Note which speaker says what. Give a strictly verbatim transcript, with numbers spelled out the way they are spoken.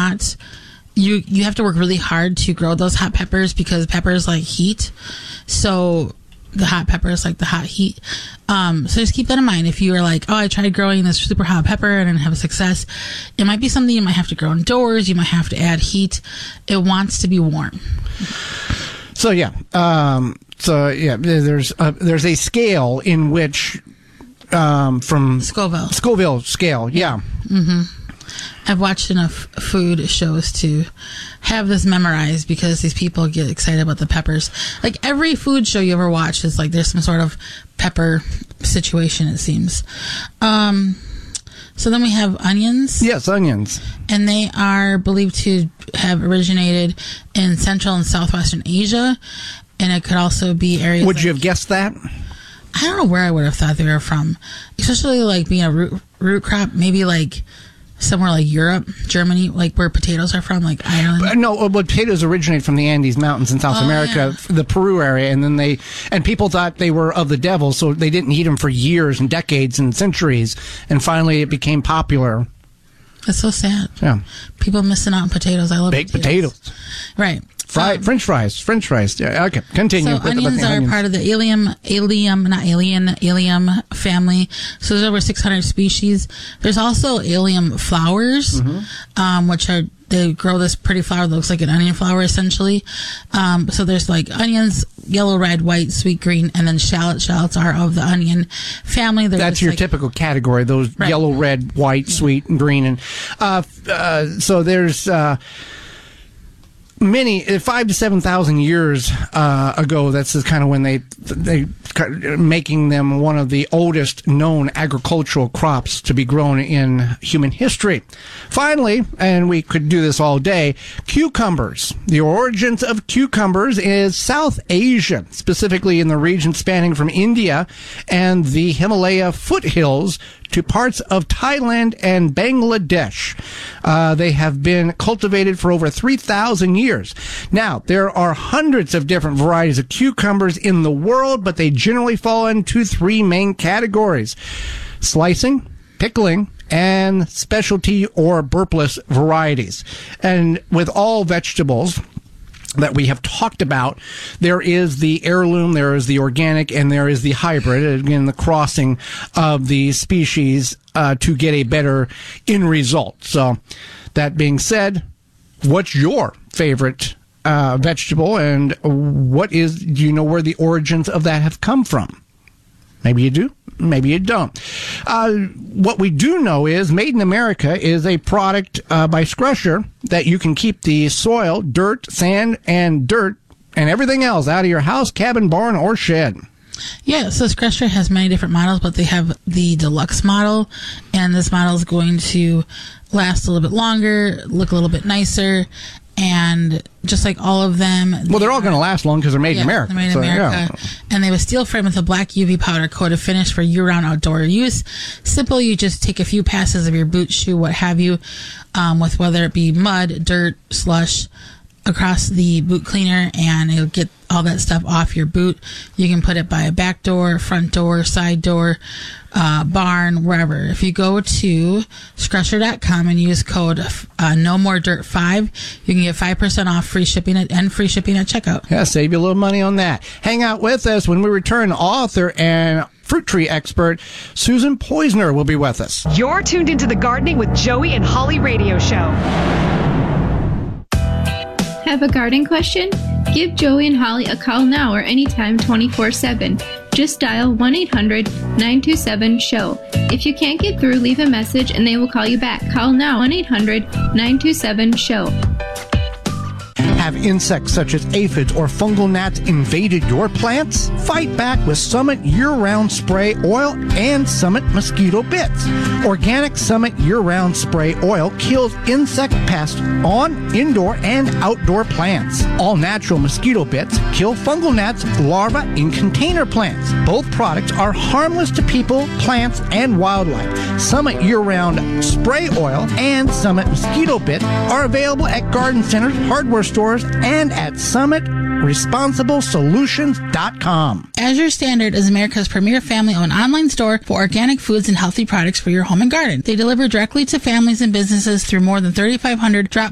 Speaker 1: not, you you have to work really hard to grow those hot peppers because peppers like heat. So the hot peppers like the hot heat. Um, so just keep that in mind. If you are like, oh, I tried growing this super hot pepper and didn't have success, it might be something you might have to grow indoors. You might have to add heat. It wants to be warm.
Speaker 2: So yeah, um, so yeah, there's a, there's a scale in which um, from
Speaker 1: Scoville
Speaker 2: Scoville scale, yeah.
Speaker 1: Mm-hmm. I've watched enough food shows to have this memorized because these people get excited about the peppers. Like every food show you ever watch is like there's some sort of pepper situation, it seems. Um, so then we have onions.
Speaker 2: Yes, onions.
Speaker 1: And they are believed to have originated in Central and Southwestern Asia. And it could also be areas.
Speaker 2: Would
Speaker 1: like,
Speaker 2: you have guessed that?
Speaker 1: I don't know where I would have thought they were from. Especially like being a root, root crop, maybe like somewhere like Europe, Germany, like where potatoes are from, like Ireland.
Speaker 2: But no, well, potatoes originate from the Andes Mountains in South
Speaker 1: oh,
Speaker 2: America,
Speaker 1: yeah.
Speaker 2: the Peru area, and then they and people thought they were of the devil, so they didn't eat them for years and decades and centuries, and finally it became popular.
Speaker 1: That's so sad.
Speaker 2: Yeah,
Speaker 1: people missing out on potatoes. I love
Speaker 2: baked
Speaker 1: potatoes.
Speaker 2: potatoes.
Speaker 1: Right.
Speaker 2: Fried, um, French fries, French fries. Yeah, okay, continue.
Speaker 1: So
Speaker 2: with,
Speaker 1: onions
Speaker 2: with the
Speaker 1: are
Speaker 2: onions.
Speaker 1: part of the allium, allium, not alien, allium family. So there's over six hundred species. There's also allium flowers, mm-hmm. um, which are, they grow this pretty flower that looks like an onion flower, essentially. Um, so there's like onions, yellow, red, white, sweet, green, and then shallot. Shallots are of the onion family. They're
Speaker 2: That's your
Speaker 1: like,
Speaker 2: typical category, those
Speaker 1: right.
Speaker 2: yellow, red, white, yeah. sweet, and green. And uh, uh, so there's... Uh, Many five to seven thousand years uh, ago. That's kind of when they they making them one of the oldest known agricultural crops to be grown in human history. Finally, and we could do this all day, cucumbers. The origins of cucumbers is South Asia, specifically in the region spanning from India and the Himalaya foothills to parts of Thailand and Bangladesh. Uh, they have been cultivated for over three thousand years. Now, there are hundreds of different varieties of cucumbers in the world, but they generally fall into three main categories: slicing, pickling, and specialty or burpless varieties. And with all vegetables that we have talked about, there is the heirloom, there is the organic, and there is the hybrid, again, the crossing of the species uh, to get a better end result. So, that being said, what's your favorite uh, vegetable, and what is, do you know where the origins of that have come from? Maybe you do, maybe you don't. Uh, what we do know is Made in America is a product uh, by Scrusher that you can keep the soil, dirt, sand, and dirt, and everything else out of your house, cabin, barn, or shed.
Speaker 1: Yeah, so Scrusher has many different models, but they have the deluxe model, and this model is going to last a little bit longer, look a little bit nicer, and just like all of them...
Speaker 2: Well, they're all going to last long because they're made
Speaker 1: yeah,
Speaker 2: in America.
Speaker 1: They're made in
Speaker 2: so,
Speaker 1: America.
Speaker 2: Yeah.
Speaker 1: And they have a steel frame with a black U V powder coated finish for year-round outdoor use. Simple, you just take a few passes of your boot, shoe, what have you, um, with whether it be mud, dirt, slush, across the boot cleaner, and it'll get all that stuff off your boot. You can put it by a back door, front door, side door, uh, barn, wherever. If you go to scrusher dot com and use code uh, no more dirt five, you can get five percent off free shipping at, and free shipping at checkout.
Speaker 2: Yeah, save you a little money on that. Hang out with us when we return. Author and fruit tree expert Susan Poizner will be with us.
Speaker 3: You're tuned into the Gardening with Joey and Holly radio show.
Speaker 4: Have a garden question? Give Joey and Holly a call now or anytime twenty-four seven. Just dial one eight hundred nine two seven show. If you can't get through, leave a message and they will call you back. Call now, one eight hundred nine two seven show.
Speaker 2: Have insects such as aphids or fungal gnats invaded your plants? Fight back with Summit Year-Round Spray Oil and Summit Mosquito Bits. Organic Summit Year-Round Spray Oil kills insect pests on indoor and outdoor plants. All natural mosquito bits kill fungal gnats larvae in container plants. Both products are harmless to people, plants, and wildlife. Summit Year-Round Spray Oil and Summit Mosquito Bit are available at garden centers, hardware stores, and at summit responsible solutions dot com.
Speaker 1: Azure Standard is America's premier family-owned online store for organic foods and healthy products for your home and garden. They deliver directly to families and businesses through more than thirty-five hundred drop